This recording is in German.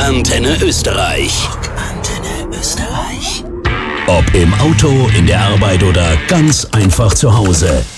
Antenne Österreich. Antenne Österreich. Ob im Auto, in der Arbeit oder ganz einfach zu Hause.